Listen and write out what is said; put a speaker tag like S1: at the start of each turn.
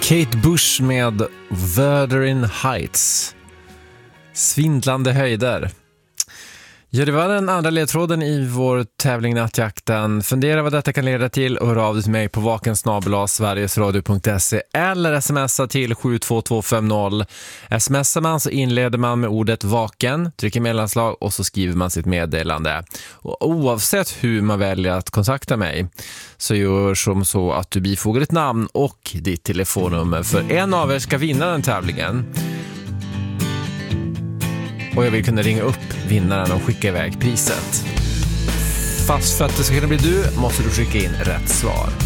S1: Kate Bush med Wuthering Heights. Svindlande höjder. Ja, det var den andra ledtråden i vår tävling Nattjakten. Fundera vad detta kan leda till och hör av dig till mig på vakensnabel@sverigesradio.se eller smsa till 72250. Smsar man så inleder man med ordet vaken, trycker mellanslag och så skriver man sitt meddelande. Och oavsett hur man väljer att kontakta mig så gör som så att du bifogar ditt namn och ditt telefonnummer, för en av er ska vinna den tävlingen. Och jag vill kunna ringa upp vinnaren och skicka iväg priset. Fast för att det ska kunna bli du måste du skicka in rätt svar.